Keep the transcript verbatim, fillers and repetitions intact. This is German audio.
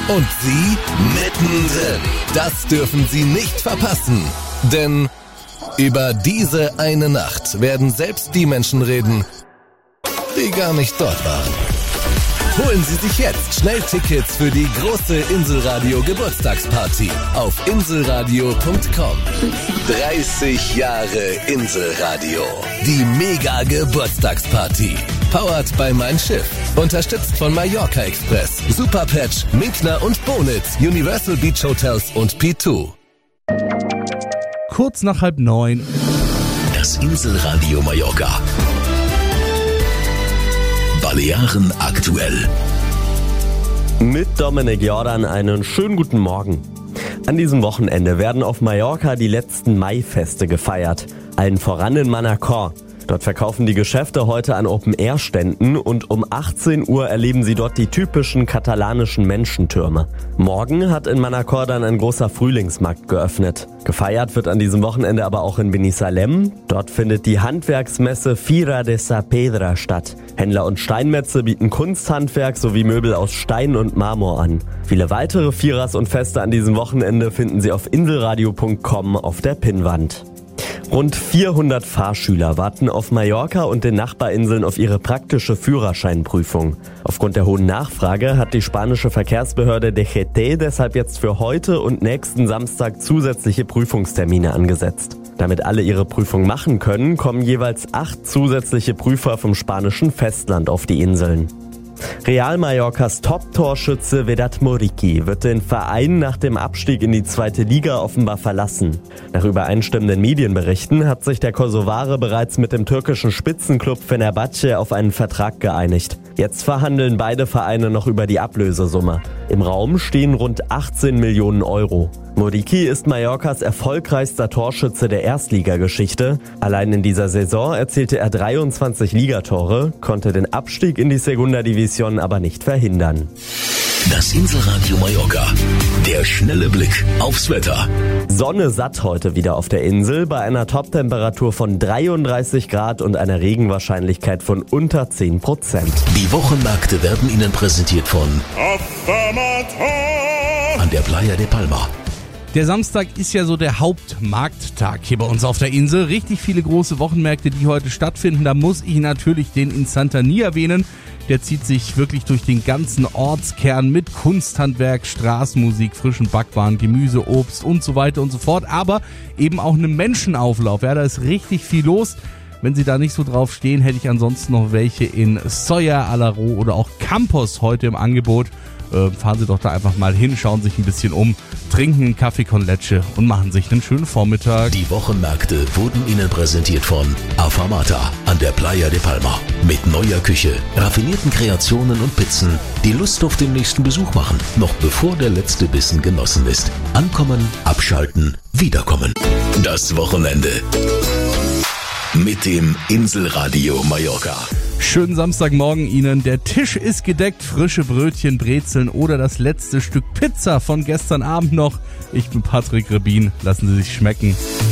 Und Sie mittendrin. Das dürfen Sie nicht verpassen. Denn über diese eine Nacht werden selbst die Menschen reden, die gar nicht dort waren. Holen Sie sich jetzt schnell Tickets für die große Inselradio Geburtstagsparty auf inselradio punkt com. dreißig Jahre Inselradio. Die Mega Geburtstagsparty. Powered by Mein Schiff. Unterstützt von Mallorca Express, Superpatch, Minkner und Bonitz, Universal Beach Hotels und P zwei. Kurz nach halb neun. Das Inselradio Mallorca. Balearen aktuell. Mit Dominik Jordan einen schönen guten Morgen. An diesem Wochenende werden auf Mallorca die letzten Maifeste gefeiert. Allen voran in Manacor. Dort verkaufen die Geschäfte heute an Open-Air-Ständen und um achtzehn Uhr erleben Sie dort die typischen katalanischen Menschentürme. Morgen hat in Manacor dann ein großer Frühlingsmarkt geöffnet. Gefeiert wird an diesem Wochenende aber auch in Binissalem. Dort findet die Handwerksmesse Fira de Saavedra statt. Händler und Steinmetze bieten Kunsthandwerk sowie Möbel aus Stein und Marmor an. Viele weitere Firas und Feste an diesem Wochenende finden Sie auf inselradio punkt com auf der Pinnwand. Rund vierhundert Fahrschüler warten auf Mallorca und den Nachbarinseln auf ihre praktische Führerscheinprüfung. Aufgrund der hohen Nachfrage hat die spanische Verkehrsbehörde D G T deshalb jetzt für heute und nächsten Samstag zusätzliche Prüfungstermine angesetzt. Damit alle ihre Prüfung machen können, kommen jeweils acht zusätzliche Prüfer vom spanischen Festland auf die Inseln. Real Mallorcas Top-Torschütze Vedat Muriqi wird den Verein nach dem Abstieg in die zweite Liga offenbar verlassen. Nach übereinstimmenden Medienberichten hat sich der Kosovare bereits mit dem türkischen Spitzenclub Fenerbahce auf einen Vertrag geeinigt. Jetzt verhandeln beide Vereine noch über die Ablösesumme. Im Raum stehen rund achtzehn Millionen Euro. Muriqi ist Mallorcas erfolgreichster Torschütze der Erstligageschichte. Allein in dieser Saison erzielte er dreiundzwanzig Ligatore, konnte den Abstieg in die Segunda División aber nicht verhindern. Das Inselradio Mallorca. Der schnelle Blick aufs Wetter. Sonne satt heute wieder auf der Insel bei einer Toptemperatur von dreiunddreißig Grad und einer Regenwahrscheinlichkeit von unter zehn Prozent. Die Wochenmärkte werden Ihnen präsentiert von an der Playa de Palma. Der Samstag ist ja so der Hauptmarkttag hier bei uns auf der Insel. Richtig viele große Wochenmärkte, die heute stattfinden. Da muss ich natürlich den in Santani erwähnen. Der zieht sich wirklich durch den ganzen Ortskern mit Kunsthandwerk, Straßenmusik, frischen Backwaren, Gemüse, Obst und so weiter und so fort. Aber eben auch einem Menschenauflauf. Ja, da ist richtig viel los. Wenn Sie da nicht so drauf stehen, hätte ich ansonsten noch welche in Soya, Alaro oder auch Campos heute im Angebot. Äh, fahren Sie doch da einfach mal hin, schauen sich ein bisschen um, trinken einen Kaffee con leche und machen sich einen schönen Vormittag. Die Wochenmärkte wurden Ihnen präsentiert von Afamata an der Playa de Palma. Mit neuer Küche, raffinierten Kreationen und Pizzen, die Lust auf den nächsten Besuch machen, noch bevor der letzte Bissen genossen ist. Ankommen, abschalten, wiederkommen. Das Wochenende mit dem Inselradio Mallorca. Schönen Samstagmorgen Ihnen. Der Tisch ist gedeckt, frische Brötchen, Brezeln oder das letzte Stück Pizza von gestern Abend noch. Ich bin Patrick Rebin. Lassen Sie sich schmecken.